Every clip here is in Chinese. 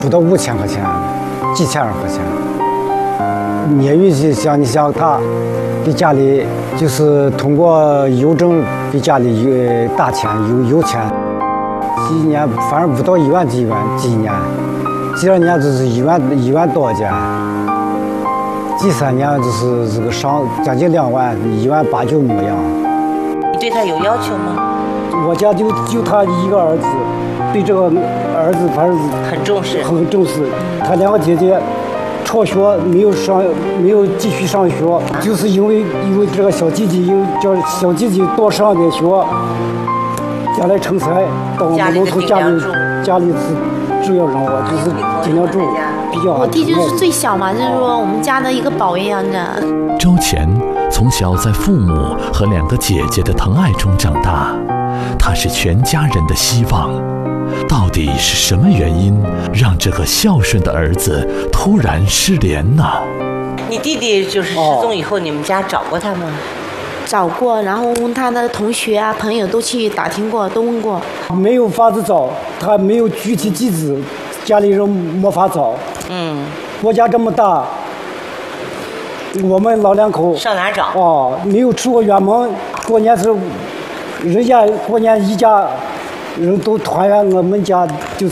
不到5000块钱，几千块钱。业余你像他给家里就是通过邮政给家里打钱有钱，一年反正不到1万几元，几年，第2年就是1万多块钱，第3年就是这个上将近2万，1万8就模样。 你对他有要求吗？ 我家就他一个儿子，对这个儿子反正很重视， 很重视。他2个姐姐辍学没有继续上学，就是因为这个小姐姐叫小姐姐多上点学，将来成才到我们农村家里是主要人物，就是尽量住比较。 我弟就是最小嘛，就是说我们家的一个宝一样的。 周乾从小在父母和2个姐姐的疼爱中长大，他是全家人的希望。到底是什么原因让这个孝顺的儿子突然失联呢？ 你弟弟就是失踪以后，你们家找过他吗？ 找过，然后问他的同学啊、朋友都去打听过，都问过， 没有法子找，他没有具体地址，家里人没法找。国家这么大，我们老2口上哪找？ 没有出过远门，过年时候，人家过年一家人都团圆，我们家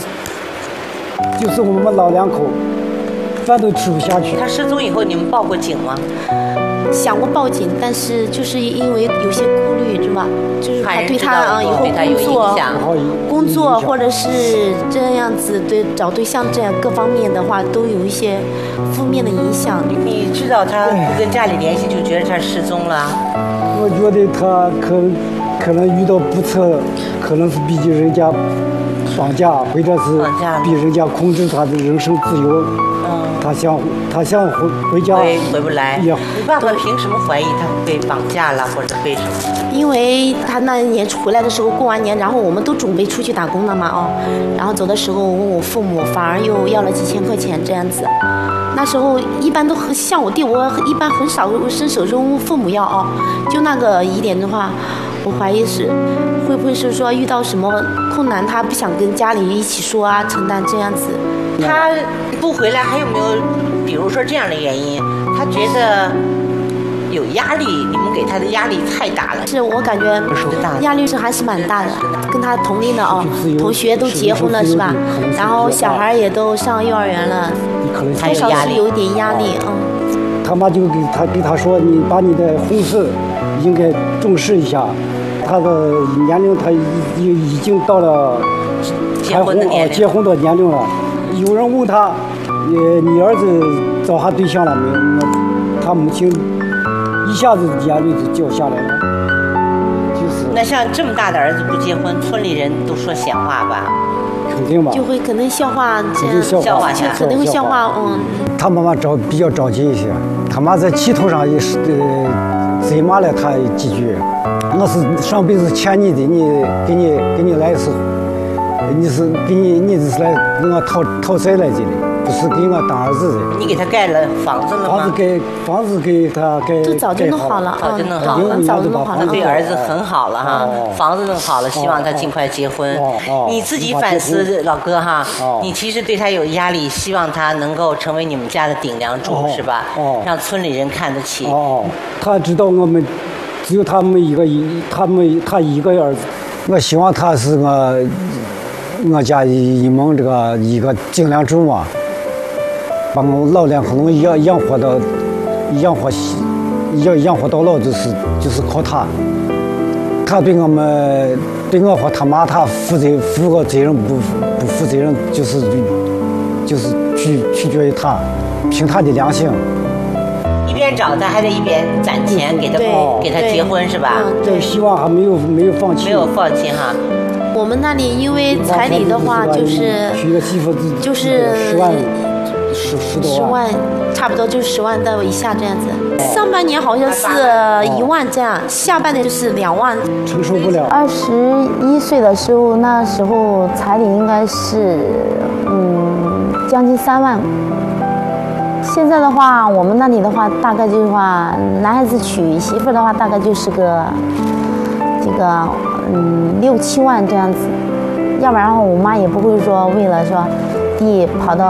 就是我们老2口，饭都吃不下去。 他失踪以后，你们报过警吗？ 想过报警，但是就是因为有些顾虑，是吧？就是怕对他以后工作或者是这样子对找对象这样各方面的话，都有一些负面的影响。 你知道他不跟家里联系，就觉得他失踪了？ 我觉得他可能遇到不测，可能是逼近人家绑架，或者是逼人家控制他的人身自由。他想回家， 回不来。你爸爸凭什么怀疑他被绑架了或者被什么？ 因为他那年回来的时候，过完年，然后我们都准备出去打工了嘛，然后走的时候问我父母，反而又要了几千块钱这样子。那时候一般都像我弟，我一般很少伸手问父母要就那个疑点的话，我怀疑是会不会是说遇到什么困难，他不想跟家里一起说啊，承担这样子。 他不回来还有没有比如说这样的原因？他觉得有压力，你们给他的压力太大了。 是我感觉压力是还是蛮大的，跟他同龄的同学都结婚了是吧？然后小孩也都上幼儿园了，多少是有一点压力。 他妈就给他说，你把你的婚事应该重视一下。他的年龄他已经到了结婚的年龄了。有人问他，你儿子找下对象了没有？他母亲一下子眼泪就掉下来了。 那像这么大的儿子不结婚，村里人都说闲话吧？ 肯定吧。 就会可能笑话这样， 笑话可能会笑话。 他妈妈比较着急一些，他妈在气头上也是责骂了他几句。我是上辈子欠你的，给你来是。你是来给我讨债来的，不是给我当儿子的。 你给他盖了房子了吗？ 房子给他盖。 都早就弄好了， 早就弄好了，早就弄好了。 对儿子很好了哈，房子弄好了，希望他尽快结婚。你自己反思，老哥哈，你其实对他有压力，希望他能够成为你们家的顶梁柱，是吧？让村里人看得起。 他知道我们只有他一个儿子，我希望他是我家一门这个一个顶梁柱嘛，把我老2口能养活到老，就是靠他。他对我和他妈他负个责任不负责任，就是取决于他，凭他的良心。 一边找他还得一边攒钱给他结婚是吧？ 对，希望还没有放弃。 没有放弃哈。 我们那里因为彩礼的话，就是 10万，10多万， 差不多就是10万到以下这样子。上半年好像是1万这样，下半年就是2万。 承受不了。 21岁的时候，那时候彩礼应该是将近3万。现在的话，我们那里的话，大概就是话，男孩子娶媳妇的话，大概就是个这个6、7万这样子。要不然的话，我妈也不会说为了说地跑到